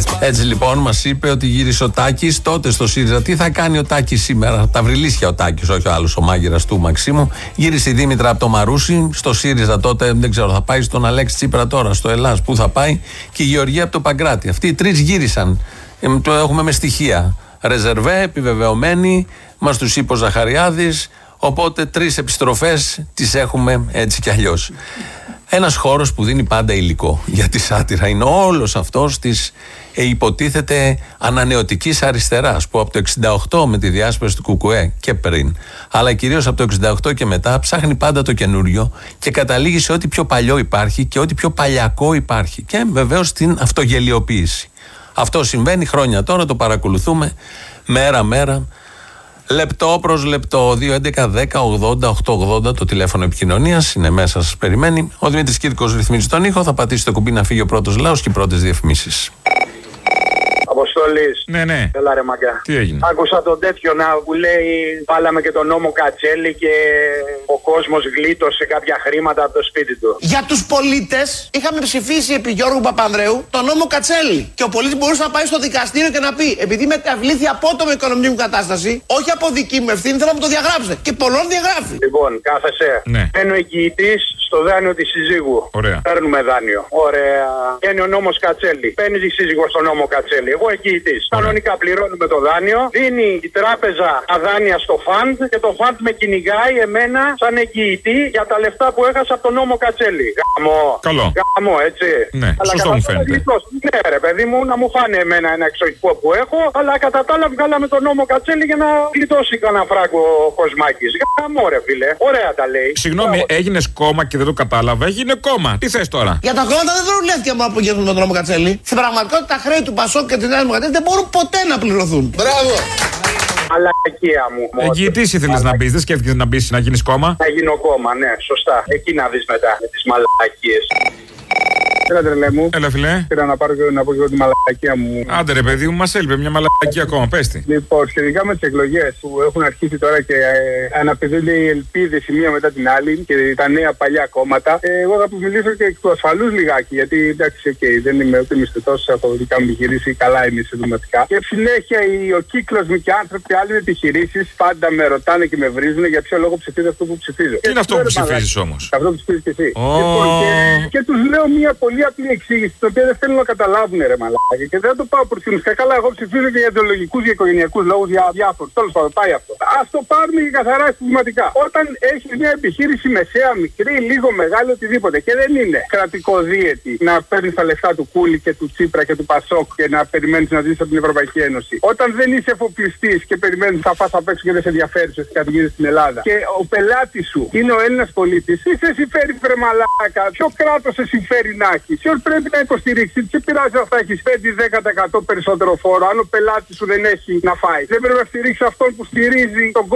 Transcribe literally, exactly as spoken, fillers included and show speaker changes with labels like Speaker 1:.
Speaker 1: Έτσι λοιπόν μας είπε ότι γύρισε ο Τάκης τότε στο ΣΥΡΙΖΑ. Τι θα κάνει ο Τάκης σήμερα? Τα βρυλίσια ο Τάκης, όχι ο άλλος ο μάγειρας του Μαξίμου. Γύρισε η Δήμητρα από το Μαρούσι στο ΣΥΡΙΖΑ τότε. Δεν ξέρω, θα πάει στον Αλέξη Τσίπρα τώρα, στο Ελλάς. Πού θα πάει? Και η Γεωργία από το Παγκράτη. Αυτοί οι τρεις γύρισαν. Ε, το έχουμε με στοιχεία. Ρεζερβέ, επιβεβαιωμένοι. Μας τους είπε ο Ζαχαριάδης. Οπότε τρεις επιστροφές τις έχουμε έτσι κι αλλιώς. Ένας χώρος που δίνει πάντα υλικό για τη σάτυρα είναι όλος αυτός της ε, υποτίθεται ανανεωτικής αριστεράς που από το εξήντα οκτώ με τη διάσπαση του Κουκουέ και πριν, αλλά κυρίως από το εξήντα οκτώ και μετά ψάχνει πάντα το καινούριο και καταλήγει σε ό,τι πιο παλιό υπάρχει και ό,τι πιο παλιακό υπάρχει και βεβαίως την αυτογελιοποίηση. Αυτό συμβαίνει χρόνια τώρα, το παρακολουθούμε μέρα μέρα. Λεπτό προς λεπτό, δύο έντεκα δέκα ογδόντα οκτακόσια ογδόντα το τηλέφωνο επικοινωνίας είναι μέσα, σας περιμένει. Ο Δημήτρης Κύρκος ρυθμίζει τον ήχο, θα πατήσει το κουμπί να φύγει ο πρώτος λαός και οι πρώτες διαφημίσεις.
Speaker 2: Αποστολής.
Speaker 3: Ναι, ναι.
Speaker 2: Έλα ρε μαγκά.
Speaker 3: Τι έγινε?
Speaker 2: Άκουσα τον τέτοιο να που λέει βάλαμε και τον νόμο Κατσέλη και ο κόσμος γλίτωσε κάποια χρήματα από το σπίτι του.
Speaker 4: Για τους πολίτες είχαμε ψηφίσει επί Γιώργου Παπανδρέου τον νόμο Κατσέλη. Και ο πολίτης μπορούσε να πάει στο δικαστήριο και να πει: επειδή μεταβλήθη απότομη οικονομική μου κατάσταση, όχι από δική μου ευθύνη, θέλω να μου το διαγράψετε. Και πολλών διαγράφει.
Speaker 2: Λοιπόν, κάθεσαι.
Speaker 3: Ναι.
Speaker 2: Μπαίνει ο εγγυητής στο δάνειο της συζύγου.
Speaker 3: Ωραία.
Speaker 2: Παίρνουμε δάνειο. Ωραία. Μπαίνει ο νόμος Κατσέλη. Παίρνει τη σύζυγο στο νόμο Κατσέλη. Εγώ εγγυητής. Κανονικά πληρώνουμε το δάνειο. Δίνει η τράπεζα τα δάνεια στο φαντ και το φαντ με κυνηγάει εμένα σαν εγγυητή για τα λεφτά που έχασα από τον νόμο Κατσέλη. Γαμό.
Speaker 3: Καλό.
Speaker 2: Γαμό, έτσι.
Speaker 3: Ναι,
Speaker 2: αλλά
Speaker 3: σωστό μου φαίνεται.
Speaker 2: Ναι, ρε παιδί μου, να μου φάνε εμένα ένα εξοχικό που έχω, αλλά κατά τα άλλα βγάλαμε τον νόμο Κατσέλη για να γλιτώσει κανένα φράγκο ο Κοσμάκης. Γαμό, ρε φίλε. Ωραία τα λέει.
Speaker 3: Συγγνώμη, έγινε κόμμα και δεν το κατάλαβα. Έγινε κόμμα. Τι θες τώρα?
Speaker 4: Για τα κόμματα δεν δουλεύτηκε μόνο που γίνουν με τον νόμο Κατσέλη. Στην πραγματικότητα τα χρέη του Πασόκ και τη Νέα Δημοκρατία δεν μπορούν ποτέ να πληρωθούν. Μπράβο!
Speaker 2: Μαλακία μου.
Speaker 3: Εγγυητής ήθελες να μπεις, δεν σκέφτηκες να μπεις να γίνεις κόμμα?
Speaker 2: Να γίνω κόμμα, ναι, σωστά. Εκεί να δεις μετά με τις μαλακίες. Έλα τρελέ μου.
Speaker 3: Έλα φιλέ.
Speaker 2: Πήρα να πάρω και να πω και εγώ τη μαλακία μου.
Speaker 3: Άντε ρε παιδί μου, μας έλειπε μια μαλακία ακόμα, πες τη.
Speaker 2: Λοιπόν, σχετικά με τις εκλογές που έχουν αρχίσει τώρα και ε, αναπηδούνται οι ελπίδες η μία μετά την άλλη και τα νέα παλιά κόμματα, ε, εγώ θα μιλήσω και εκ του ασφαλούς λιγάκι. Γιατί εντάξει, okay, δεν είμαι ούτε μισθωτός από δικά μου επιχειρήση, καλά είμαι συνδυματικά. Και συνέχεια οι, ο κύκλος μου και άνθρωποι άλλοι επιχειρήσεις πάντα με ρωτάνε και με βρίζουν για ποιο λόγο ψηφίζω αυτό που ψηφίζω.
Speaker 3: Τι είναι αυτό που ψηφίζεις όμως?
Speaker 2: Αυτό που ψηφίζεις και εσύ.
Speaker 3: Oh.
Speaker 2: Λοιπόν, και, και τους λέω μια πολύ απλή εξήγηση, την οποία δεν θέλουν να καταλάβουν, ρε μαλάκα. Και δεν το πάω προς την ουσία. Καλά, εγώ ψηφίζω και για ιδεολογικούς και οικογενειακούς λόγους, για διάφορους. Τέλος πάντων, πάει αυτό. Ας το πάρουμε και καθαρά συστηματικά. Όταν έχεις μια επιχείρηση μεσαία, μικρή, λίγο μεγάλη, οτιδήποτε, και δεν είναι κρατικοδίαιτη να παίρνεις τα λεφτά του Κούλη και του Τσίπρα και του Πασόκ και να περιμένεις να ζήσεις από την Ευρωπαϊκή Ένωση. Όταν δεν είσαι εφοπλιστής και περιμένεις θα πας απ' έξω και δεν σε ενδιαφέρει σε κατηγορίες στην Ελλάδα. Και ο πελάτης σου είναι ο Έλληνας πολίτης, τι σε συμφέρει, βρε μαλάκα? Ποιο κράτος σε συμφέρει να έχει? Πρέπει να υποστηρίξει. Τι πειράζει αυτά, έχει πέντε με δέκα τοις εκατό περισσότερο φόρο, αν ο πελάτης σου δεν έχει να φάει? Δεν πρέπει να στηρίξει αυτόν που στηρίζει τον κόσμο